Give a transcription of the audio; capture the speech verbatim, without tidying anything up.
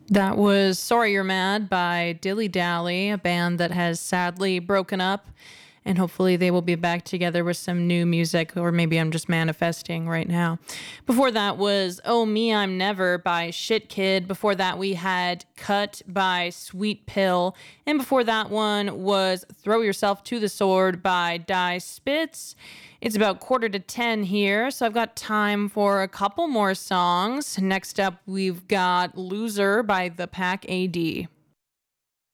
That was Sorry You're Mad by Dilly Dally, a band that has sadly broken up, and hopefully they will be back together with some new music, or maybe I'm just manifesting right now. Before that was Oh Me I'm Never by Shit Kid. Before that we had Cut by Sweet Pill, and before that one was Throw Yourself to the Sword by Die Spitz. It's about quarter to ten here, so I've got time for a couple more songs. Next up, we've got Loser by The Pack A D.